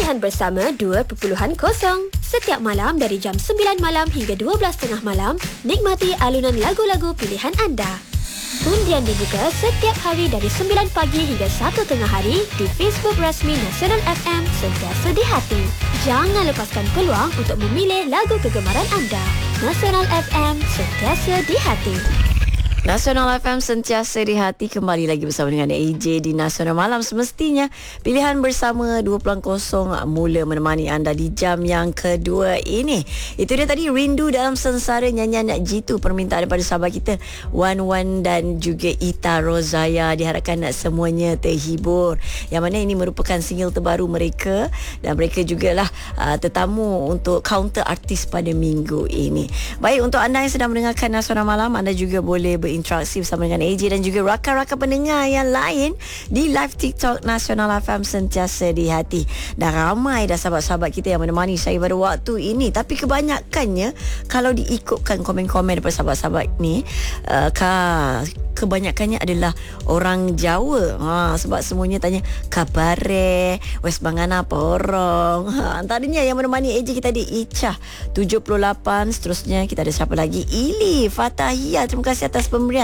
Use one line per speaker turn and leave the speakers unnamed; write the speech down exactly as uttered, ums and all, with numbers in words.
Pilihan Bersama dua titik kosong. Setiap malam dari jam sembilan malam hingga dua belas tiga puluh malam, nikmati alunan lagu-lagu pilihan anda. Undian dibuka setiap hari dari sembilan pagi hingga satu tengah hari di Facebook rasmi Nasional F M Sentiasa di Hati. Jangan lepaskan peluang untuk memilih lagu kegemaran anda. Nasional F M Sentiasa di Hati.
Nasional F M Sentiasa di Hati, kembali lagi bersama dengan A J di Nasional Malam. Semestinya Pilihan Bersama dua titik kosong mula menemani anda di jam yang kedua ini. Itu dia tadi, Rindu Dalam Sengsara, nyanyian Nak Jitu, permintaan daripada sahabat kita Wan Wan dan juga Ita Rozaya. Diharapkan nak semuanya terhibur, yang mana ini merupakan single terbaru mereka, dan mereka jugalah uh, tetamu untuk counter artis pada minggu ini. Baik, untuk anda yang sedang mendengarkan Nasional Malam, anda juga boleh berinteraksi bersama dengan A J dan juga rakan-rakan pendengar yang lain di live TikTok Nasional F M Sentiasa di Hati. Dah ramai dah sahabat-sahabat kita yang menemani saya pada waktu ini, tapi kebanyakannya kalau diikutkan komen-komen daripada sahabat-sahabat ni, uh, ka, kebanyakannya adalah orang Jawa. Ha, sebab semuanya tanya kabare, wes bangana porong. Ha, antaranya yang menemani A J kita di Icha tujuh puluh lapan. Seterusnya kita ada siapa lagi? Ili Fatahiyah. Terima kasih atas pemberian.